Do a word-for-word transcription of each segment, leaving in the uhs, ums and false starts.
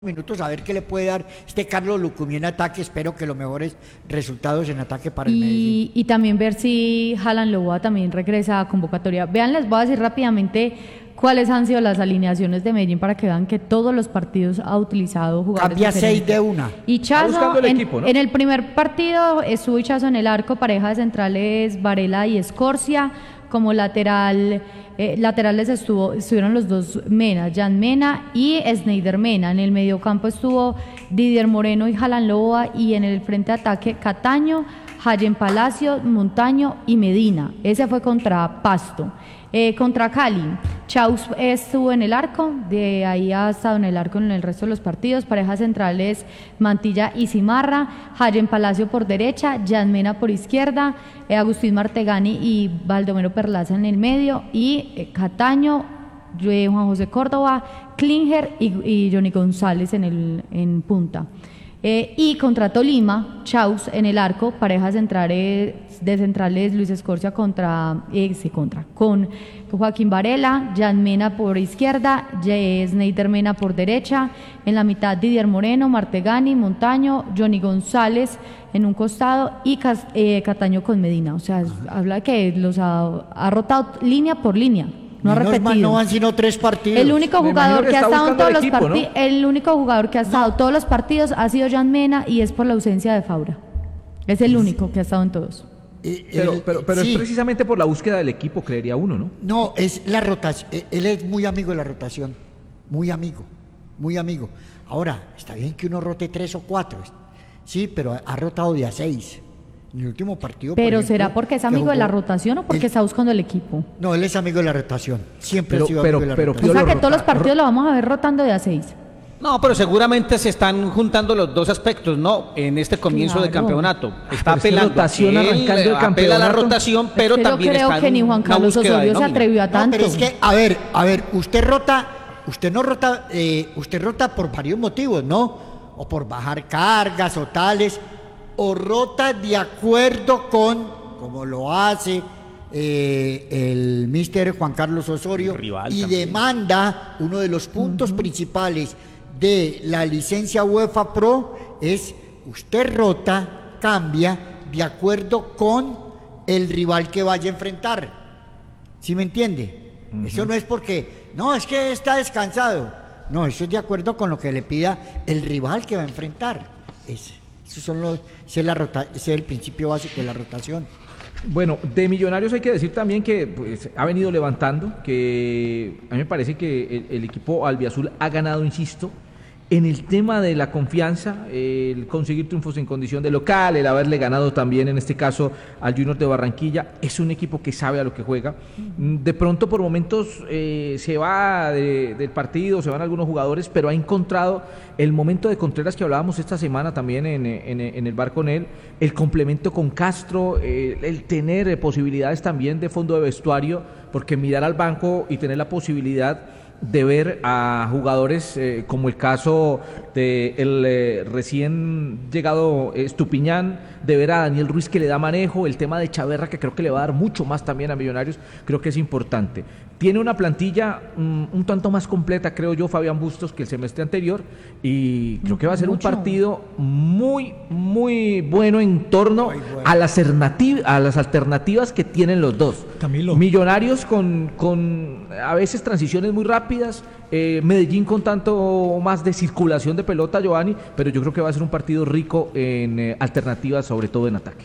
Minutos a ver qué le puede dar este Carlos Lucumí en ataque. Espero que los mejores resultados en ataque para el Medellín. Y, y también ver si Haaland Loboa también regresa a convocatoria. Vean, les voy a decir rápidamente cuáles han sido las alineaciones de Medellín para que vean que todos los partidos ha utilizado jugadores Cambia seis de una. Y Chazo, el en, equipo, ¿no? en el primer partido estuvo Chazo en el arco, pareja de centrales Varela y Escorcia. Como lateral, eh, laterales estuvo, estuvieron los dos Mena, Jan Mena y Sneijder Mena. En el mediocampo estuvo Didier Moreno y Haaland Loboa, y en el frente de ataque Cataño, Hayen Palacio, Montaño y Medina. Ese fue contra Pasto. Eh, contra Cali, Chaus estuvo en el arco, de ahí ha estado en el arco en el resto de los partidos. Parejas centrales Mantilla y Cimarra, Hayen Palacio por derecha, Jan Mena por izquierda, eh, Agustín Martegani y Baldomero Perlaza en el medio, y eh, Cataño, eh, Juan José Córdoba, Klinger y, y Johnny González en, el, en punta. Eh, y contra Tolima, Chaus en el arco, parejas centrales de centrales Luis Escorcia contra, eh, sí, contra con Joaquín Varela, Jan Mena por izquierda, Sneijder Mena por derecha, en la mitad Didier Moreno, Martegani, Montaño, Johnny González en un costado y Cas, eh, Cataño con Medina. O sea, habla de que los ha, ha rotado línea por línea. No ha repetido. No van sino tres partidos. El único jugador que, que ha estado en todos los partidos, ¿no? El único jugador que ha estado no. todos los partidos ha sido Jan Mena, y es por la ausencia de Faura. Es el único que ha estado en todos. Eh, pero el, pero, pero sí. Es precisamente por la búsqueda del equipo, creería uno, ¿no? No, es la rotación. Él es muy amigo de la rotación. Muy amigo. Muy amigo. Ahora, está bien que uno rote tres o cuatro. Sí, pero ha rotado de a seis. En el último partido. Pero por ejemplo, ¿será porque es amigo jugó, de la rotación o porque él, está buscando el equipo? No, él es amigo de la rotación. Siempre pero, ha sido pero, amigo de la pero, rotación. O sea que todos los partidos lo vamos a ver rotando de a seis. No, pero seguramente se están juntando los dos aspectos, ¿no? En este comienzo claro. de campeonato. Está pero apelando rotación, él, arrancando el apela a la rotación, pero es que también yo creo está que ni Juan Carlos Osorio se atrevió a tanto. No, pero es que, a ver, a ver, usted rota, usted no rota, eh, usted rota por varios motivos, ¿no? O por bajar cargas o tales, o rota de acuerdo con, como lo hace eh, el mister Juan Carlos Osorio, y también demanda uno de los puntos uh-huh. principales de la licencia UEFA Pro es usted rota, cambia de acuerdo con el rival que vaya a enfrentar. ¿Sí me entiende? Uh-huh. Eso no es porque, no, es que está descansado. No, eso es de acuerdo con lo que le pida el rival que va a enfrentar. Ese, esos son los, ese, es la rota, ese es el principio básico de la rotación. Bueno, de Millonarios hay que decir también que pues, ha venido levantando, que a mí me parece que el, el equipo albiazul ha ganado, insisto, en el tema de la confianza, el conseguir triunfos en condición de local, el haberle ganado también en este caso al Junior de Barranquilla. Es un equipo que sabe a lo que juega. De pronto por momentos eh, se va de, del partido, se van algunos jugadores, pero ha encontrado el momento de Contreras que hablábamos esta semana también en, en, en el bar con él, el complemento con Castro, eh, el tener posibilidades también de fondo de vestuario, porque mirar al banco y tener la posibilidad de ver a jugadores eh, como el caso de el eh, recién llegado eh, Estupiñán, de ver a Daniel Ruiz que le da manejo, el tema de Chaverra que creo que le va a dar mucho más también a Millonarios, creo que es importante. Tiene una plantilla um, un tanto más completa, creo yo, Fabián Bustos, que el semestre anterior, y creo que va a ser mucho. un partido muy, muy bueno en torno bueno. a, las a las alternativas que tienen los dos. Camilo. Millonarios con, con a veces transiciones muy rápidas, eh, Medellín con tanto más de circulación de pelota, Giovanni, pero yo creo que va a ser un partido rico en eh, alternativas, sobre todo en ataque.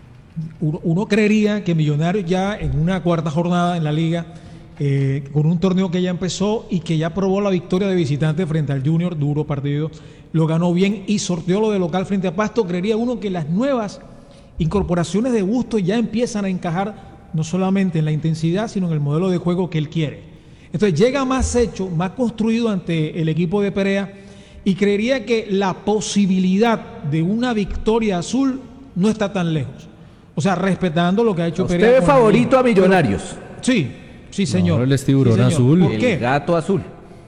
Uno, uno creería que Millonarios ya en una cuarta jornada en la liga, Eh, con un torneo que ya empezó y que ya probó la victoria de visitante frente al Junior, duro partido, lo ganó bien y sorteó lo de local frente a Pasto. Creería uno que las nuevas incorporaciones de Bustos ya empiezan a encajar no solamente en la intensidad, sino en el modelo de juego que él quiere. Entonces llega más hecho, más construido ante el equipo de Perea, y creería que la posibilidad de una victoria azul no está tan lejos. O sea, respetando lo que ha hecho ¿Usted Perea. ¿Usted es favorito a Millonarios? Pero, sí. Sí, señor. No, el tiburón sí, azul. ¿Por qué? El gato azul.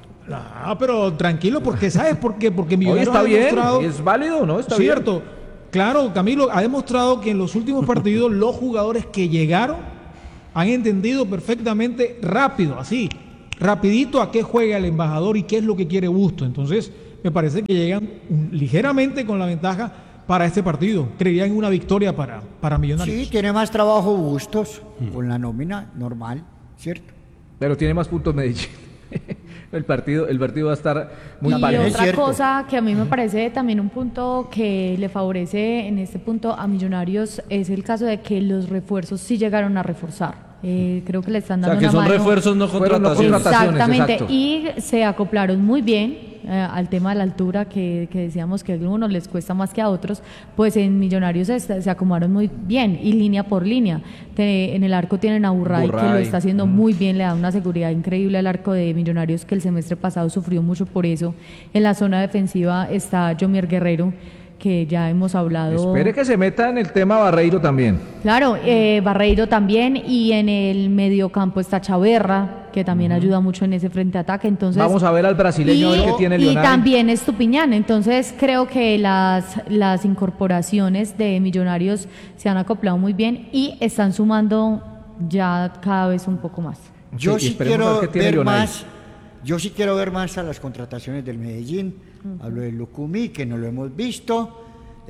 Ah, pero tranquilo, porque ¿sabes por qué? Porque Millonarios está ha bien, demostrado, es válido, ¿no? Está cierto. bien. Claro, Camilo, ha demostrado que en los últimos partidos los jugadores que llegaron han entendido perfectamente rápido, así, rapidito a qué juega el embajador y qué es lo que quiere Bustos. Entonces, me parece que llegan um, ligeramente con la ventaja para este partido. Creía en una victoria para, para Millonarios. Sí, tiene más trabajo Bustos con la nómina normal, ¿cierto? Pero tiene más puntos Medellín. El partido, el partido va a estar muy y parejo. otra cierto. cosa que a mí me parece también un punto que le favorece en este punto a Millonarios es el caso de que los refuerzos sí llegaron a reforzar. Eh, creo que le están O dando sea, que una son mano. refuerzos, no Fueron no contrataciones. contrataciones. Exactamente, exacto. y se acoplaron muy bien eh, al tema de la altura que, que decíamos que a algunos les cuesta más que a otros, pues en Millonarios se, se acomodaron muy bien y línea por línea. Te- en el arco tienen a Burray, que lo Burray, está haciendo muy bien, le da una seguridad increíble al arco de Millonarios que el semestre pasado sufrió mucho por eso. En la zona defensiva está Jomier Guerrero, que ya hemos hablado. Espere que se meta en el tema Barreiro también. Claro, eh, Barreiro también, y en el mediocampo está Chaverra, que también ayuda mucho en ese frente ataque. Entonces, Vamos a ver al brasileño, a ver qué tiene y Leonardo. también Estupiñán. Entonces creo que las, las incorporaciones de Millonarios se han acoplado muy bien y están sumando ya cada vez un poco más. Yo Sí, sí, esperemos a ver quiero qué tiene ver Leonardo. más, yo sí quiero ver más a las contrataciones del Medellín. Hablo de Lucumí, que no lo hemos visto,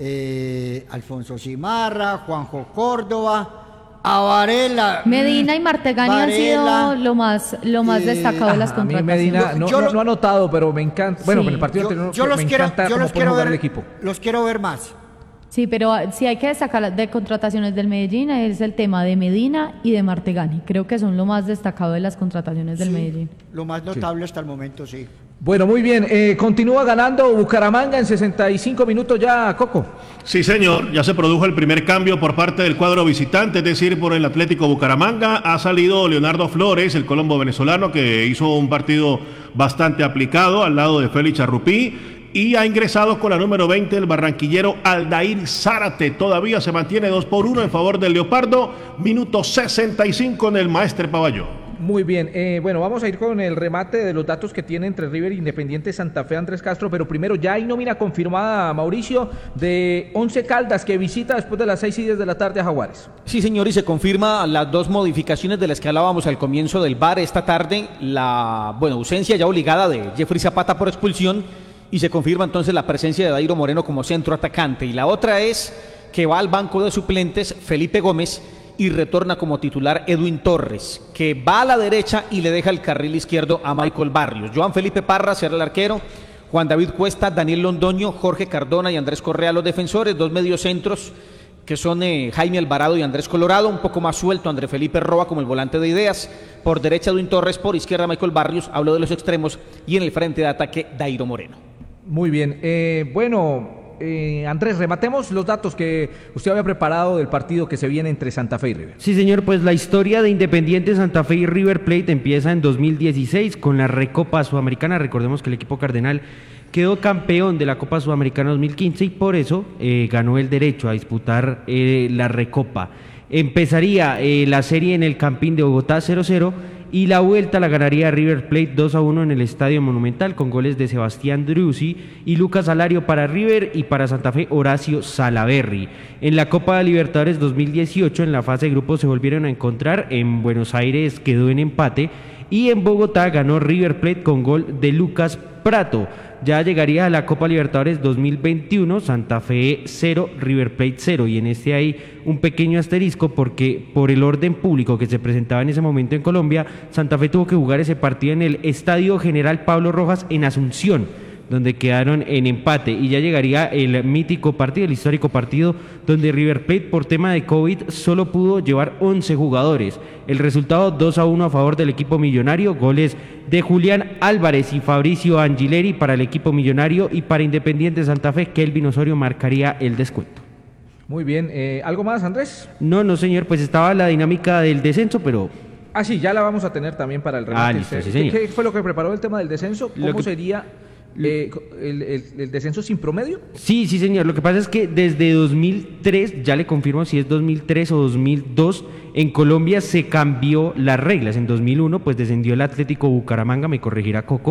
eh, Alfonso Cimarra, Juanjo Córdoba, a Varela. Medina y Martegani han sido Varela, lo más, lo más eh, destacado de las A mí contrataciones. Medina no, Yo no, lo- no ha anotado, pero me encanta. Bueno, Sí. en el partido Yo, anterior yo me los quiero, encanta yo cómo los puede quiero jugar ver, el equipo. los quiero ver más. Sí, pero ah, si hay que destacar de contrataciones del Medellín es el tema de Medina y de Martegani. Creo que son lo más destacado de las contrataciones del Sí, Medellín. Lo más notable hasta el momento, sí. Bueno, muy bien. Eh, continúa ganando Bucaramanga en sesenta y cinco minutos ya, Coco. Sí, señor, ya se produjo el primer cambio por parte del cuadro visitante, es decir, por el Atlético Bucaramanga. Ha salido Leonardo Flores, el colombo venezolano, que hizo un partido bastante aplicado al lado de Félix Arrupí. Y ha ingresado con la número veinte el barranquillero Aldair Zárate. Todavía se mantiene dos por uno en favor del Leopardo. Minuto sesenta y cinco en el Maestre Paballó. Muy bien, eh, bueno, vamos a ir con el remate de los datos que tiene entre River e Independiente Santa Fe Andrés Castro, pero primero ya hay nómina confirmada, Mauricio, de Once Caldas, que visita después de las seis y diez de la tarde a Jaguares. Sí, señor, y se confirma las dos modificaciones de las que hablábamos al comienzo del V A R esta tarde, la bueno, ausencia ya obligada de Jeffrey Zapata por expulsión, y se confirma entonces la presencia de Dairo Moreno como centro atacante, y la otra es que va al banco de suplentes Felipe Gómez y retorna como titular Edwin Torres, que va a la derecha y le deja el carril izquierdo a Michael Barrios. Joan Felipe Parra será el arquero, Juan David Cuesta, Daniel Londoño, Jorge Cardona y Andrés Correa los defensores, dos mediocentros que son eh, Jaime Alvarado y Andrés Colorado, un poco más suelto André Felipe Roa como el volante de ideas, por derecha Edwin Torres, por izquierda Michael Barrios, hablo de los extremos, y en el frente de ataque Dairo Moreno. Muy bien, eh, bueno, eh, Andrés, rematemos los datos que usted había preparado del partido que se viene entre Santa Fe y River. Sí, señor, pues la historia de Independiente Santa Fe y River Plate empieza en dos mil dieciséis con la Recopa Sudamericana. Recordemos que el equipo cardenal quedó campeón de la Copa Sudamericana dos mil quince y por eso eh, ganó el derecho a disputar eh, la Recopa. Empezaría eh, la serie en el Campín de Bogotá cero cero y la vuelta la ganaría River Plate dos a uno en el Estadio Monumental con goles de Sebastián Driussi y Lucas Alario para River y para Santa Fe Horacio Salaverry. En la Copa de Libertadores dos mil dieciocho en la fase de grupos se volvieron a encontrar, en Buenos Aires quedó en empate y en Bogotá ganó River Plate con gol de Lucas Prato. Ya llegaría a la Copa Libertadores dos mil veintiuno, Santa Fe cero, River Plate cero, y en este hay un pequeño asterisco porque por el orden público que se presentaba en ese momento en Colombia, Santa Fe tuvo que jugar ese partido en el Estadio General Pablo Rojas en Asunción, donde quedaron en empate, y ya llegaría el mítico partido, el histórico partido, donde River Plate por tema de COVID solo pudo llevar once jugadores. El resultado dos a uno a favor del equipo millonario, goles de Julián Álvarez y Fabricio Angileri para el equipo millonario, y para Independiente Santa Fe, Kelvin Osorio marcaría el descuento. Muy bien, eh, ¿algo más, Andrés? No, no señor, pues estaba la dinámica del descenso, pero... Ah, sí, ya la vamos a tener también para el remate. Ah, listo, sí, ¿Qué, señor. qué fue lo que preparó el tema del descenso? Lo ¿Cómo que- sería eh, el, el- el descenso sin promedio? Sí, sí, señor. Lo que pasa es que desde dos mil tres, ya le confirmo si es dos mil tres o dos mil dos, en Colombia se cambió las reglas. En dos mil uno, pues descendió el Atlético Bucaramanga, me corregirá Coco,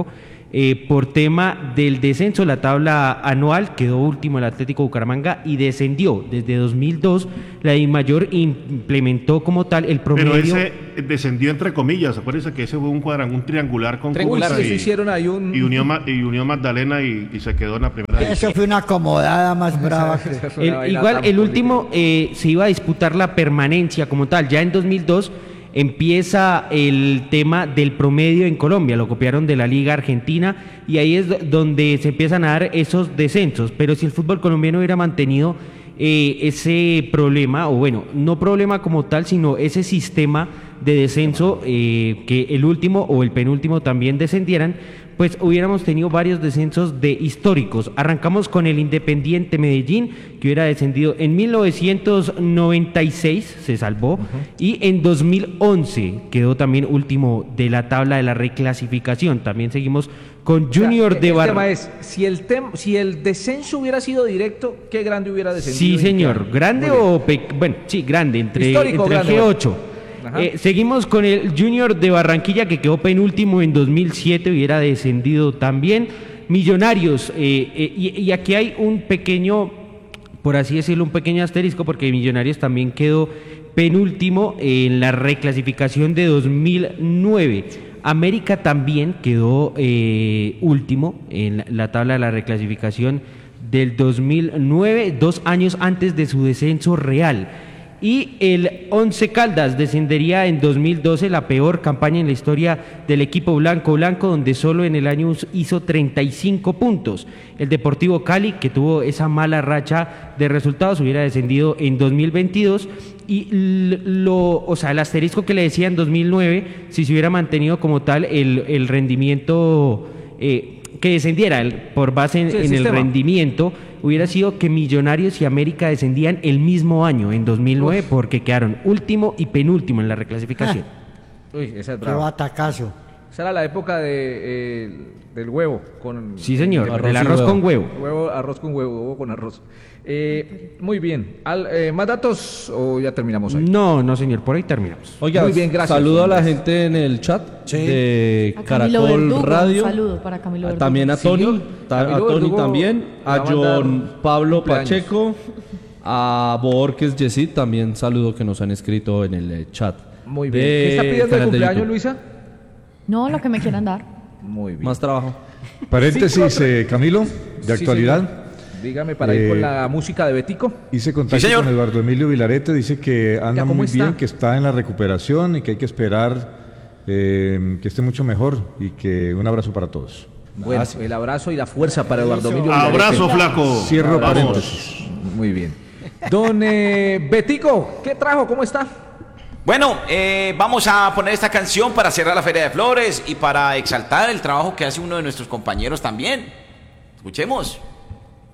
Eh, por tema del descenso, la tabla anual quedó último el Atlético Bucaramanga y descendió. Desde dos mil dos, la DIMAYOR implementó como tal el promedio. Pero ese descendió entre comillas, acuérdense que ese fue un cuadrangular, un triangular con Triangular, Cúcuta eso y, hicieron ahí un... y Unión, Ma- y Unión Magdalena y, y se quedó en la primera Eso división. fue una acomodada más brava que... Esa fue una El- vaina igual tan el política. último eh, se iba a disputar la permanencia como tal. Ya en dos mil dos empieza el tema del promedio en Colombia, lo copiaron de la Liga Argentina y ahí es do- donde se empiezan a dar esos descensos. Pero si el fútbol colombiano hubiera mantenido eh, ese problema, o bueno, no problema como tal, sino ese sistema de descenso, eh, que el último o el penúltimo también descendieran, pues hubiéramos tenido varios descensos de históricos. Arrancamos con el Independiente Medellín, que hubiera descendido en mil novecientos noventa y seis, se salvó, y en dos mil once quedó también último de la tabla de la reclasificación. También seguimos con Junior O sea, de el Bar... tema es, si el, tem- si el descenso hubiera sido directo, ¿qué grande hubiera descendido? Sí, y en qué señor. año? ¿Grande Muy bien. o pe- bueno, sí, grande, entre, Histórico, entre grande, el G bueno. ocho. Ajá. Eh, seguimos con el Junior de Barranquilla, que quedó penúltimo en dos mil siete, hubiera descendido también. Millonarios, eh, eh, y, y aquí hay un pequeño, por así decirlo, un pequeño asterisco, porque Millonarios también quedó penúltimo en la reclasificación de dos mil nueve. América también quedó eh, último en la, la tabla de la reclasificación del dos mil nueve, dos años antes de su descenso real. Y el Once Caldas descendería en dos mil doce, la peor campaña en la historia del equipo blanco blanco, donde solo en el año hizo treinta y cinco puntos. El Deportivo Cali, que tuvo esa mala racha de resultados, hubiera descendido en dos mil veintidós. Y lo, o sea, el asterisco que le decía en dos mil nueve, si se hubiera mantenido como tal el, el rendimiento eh, que descendiera el- por base en, Sí, el en el sistema. rendimiento, hubiera sido que Millonarios y América descendían el mismo año, en dos mil nueve, porque quedaron último y penúltimo en la reclasificación. Uy, esa es Qué brava. batacazo. Esa era la época de, eh, del huevo con... Sí, señor, Arroz del y arroz huevo. con huevo. Huevo, arroz con huevo, huevo con arroz. Eh, muy bien. Al- eh, ¿Más datos o ya terminamos ahí? No, no, señor, por ahí terminamos. Oiga, Muy bien, gracias, saludo a la Andrés. gente en el chat de A Camilo Caracol Verdugo, Radio. un saludo para Camilo Verdugo. También a Sí, Tony, señor. ta- a Camilo Tony Verdugo también, le a va a mandar John Pablo cumpleaños. Pacheco, a Borges Yesid, también saludo que nos han escrito en el eh, chat. Muy bien. de ¿Qué está pidiendo de canal de cumpleaños, YouTube. Luisa? No, lo que me quieran dar. Muy bien. Más trabajo. Paréntesis, eh, Camilo, de Sí, actualidad. señor. Dígame para ir con Eh, la música de Betico. Hice contacto Sí, señor. con Eduardo Emilio Vilarete, dice que anda ¿cómo muy está? bien, que está en la recuperación y que hay que esperar eh, que esté mucho mejor y que un abrazo para todos. Bueno, el abrazo y la fuerza para Eduardo Emilio Abrazo, Vilarete. flaco. Cierro Vamos. paréntesis. Muy bien. Don eh, Betico, ¿qué trajo? ¿Cómo está? Bueno, eh, vamos a poner esta canción para cerrar la Feria de Flores y para exaltar el trabajo que hace uno de nuestros compañeros también. Escuchemos.